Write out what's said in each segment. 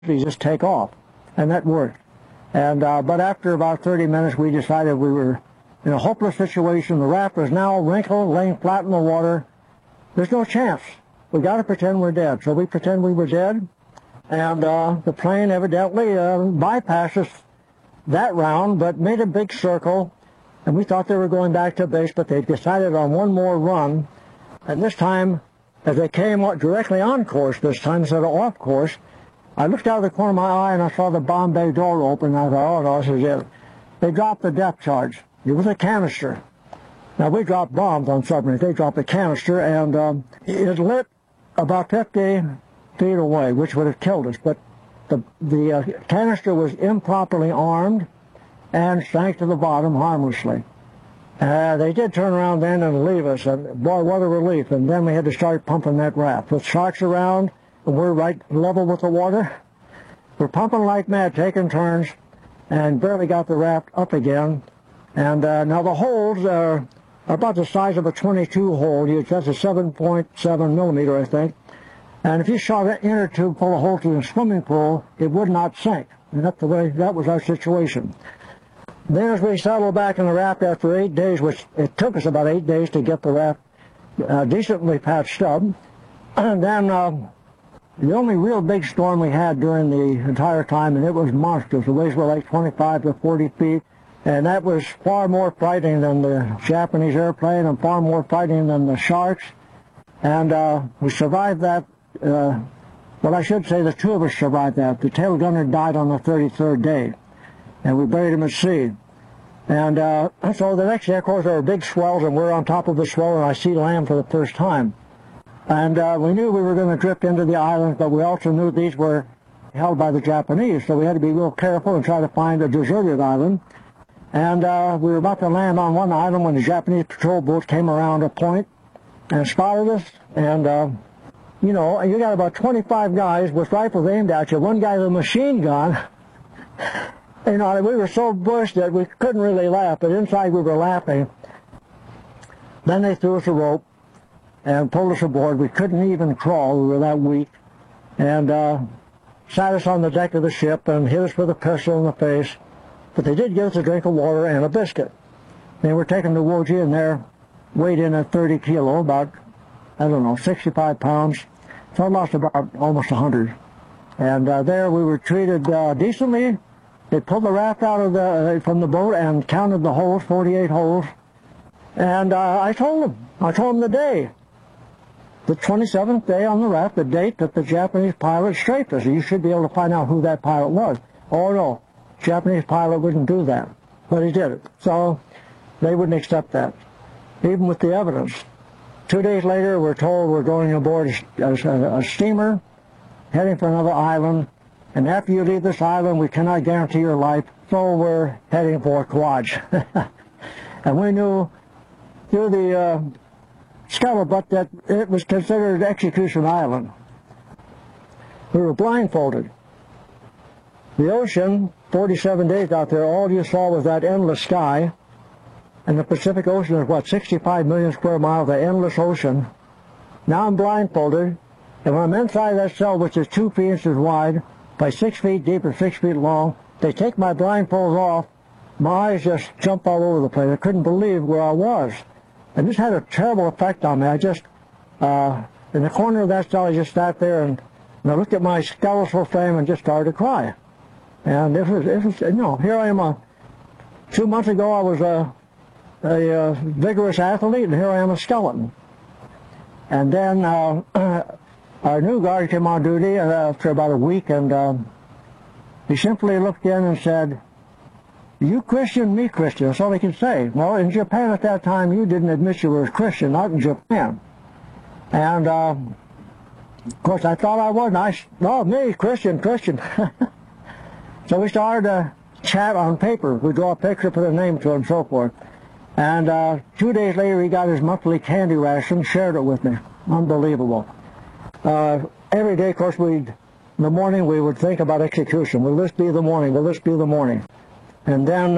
you just take off. And that worked. And but after about 30 minutes, we decided we were in a hopeless situation. The raft was now wrinkled, laying flat in the water. There's no chance. We got to pretend we're dead. So we pretend we were dead. And the plane evidently bypassed us that round, but made a big circle. And we thought they were going back to base, but they decided on one more run. And this time, as they came directly on course this time instead of off course, I looked out of the corner of my eye and I saw the bomb bay door open. And I thought, oh no, this is it. They dropped the depth charge. It was a canister. Now, we dropped bombs on submarines. They dropped a canister, and it lit about 50 feet away, which would have killed us. But the canister was improperly armed and sank to the bottom harmlessly. They did turn around then and leave us, and boy, what a relief. And then we had to start pumping that raft. With sharks around, and we're right level with the water. We're pumping like mad, taking turns, and barely got the raft up again. And now the holes are about the size of a 22 hole. That's a 7.7 millimeter, I think. And if you shot an inner tube full of holes in a swimming pool, it would not sink. And that was our situation. Then as we settled back in the raft after 8 days, which it took us about 8 days to get the raft decently patched up, and then the only real big storm we had during the entire time, and it was monstrous. The waves were like 25 to 40 feet, and that was far more frightening than the Japanese airplane and far more frightening than the sharks. And we survived that. Well, I should say the two of us survived that. The tail gunner died on the 33rd day, and we buried him at sea. And so the next day, of course, there were big swells, and we're on top of the swell, and I see land for the first time. And we knew we were going to drift into the islands, but we also knew these were held by the Japanese, so we had to be real careful and try to find a deserted island. And we were about to land on one island when the Japanese patrol boat came around a point and spotted us. And, you know, you got about 25 guys with rifles aimed at you, one guy with a machine gun. You know, we were so bushed that we couldn't really laugh, but inside we were laughing. Then they threw us a rope and pulled us aboard. We couldn't even crawl. We were that weak. And sat us on the deck of the ship and hit us with a pistol in the face. But they did give us a drink of water and a biscuit. They were taken to Woji, and they're weighed in at 30 kilo, about, I don't know, 65 pounds. So I lost about almost 100. And there we were treated decently. They pulled the raft out of from the boat and counted the holes, 48 holes. And I told them the day. The 27th day on the raft, the date that the Japanese pilot strafed us. You should be able to find out who that pilot was. Oh, no, Japanese pilot wouldn't do that. But he did it. So they wouldn't accept that, even with the evidence. 2 days later, we're told we're going aboard a steamer, heading for another island. And after you leave this island, we cannot guarantee your life, so we're heading for Kawaj. And we knew through the scuttlebutt that it was considered Execution Island. We were blindfolded. The ocean, 47 days out there, all you saw was that endless sky. And the Pacific Ocean is, what, 65 million square miles, the endless ocean. Now I'm blindfolded, and when I'm inside that cell, which is 2 inches wide, by 6 feet deep and 6 feet long, they take my blindfolds off. My eyes just jump all over the place. I couldn't believe where I was. And this had a terrible effect on me. I just, in the corner of that cell, I just sat there and I looked at my skeletal frame and just started to cry. And it was, you know, here I am. 2 months ago, I was a vigorous athlete, and here I am a skeleton. And then our new guard came on duty after about a week, and he simply looked in and said, "You Christian, me Christian." That's all he could say. Well, in Japan at that time, you didn't admit you were a Christian, not in Japan. And, of course, I thought I was. No, me, Christian. So we started to chat on paper. We draw a picture, put a name to it, and so forth. And 2 days later, he got his monthly candy ration, shared it with me. Unbelievable. Every day, of course, in the morning, we would think about execution. Will this be the morning? Will this be the morning? And then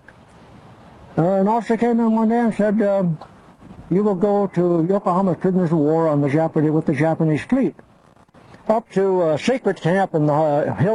an officer came in one day and said, "You will go to Yokohama prisoners of war on with the Japanese fleet." up to a secret camp in the hills